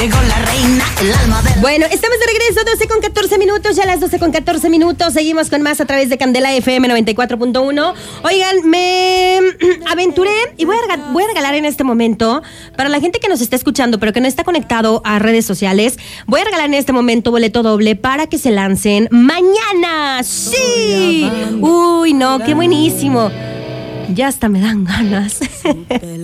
Bueno, estamos de regreso, 12:14, ya las 12:14. Seguimos con más a través de Candela FM 94.1. Oigan, me aventuré y voy a regalar en este momento, para la gente que nos está escuchando, pero que no está conectado a redes sociales, voy a regalar en este momento boleto doble para que se lancen mañana. ¡Sí! Uy, no, qué buenísimo. Ya hasta me dan ganas.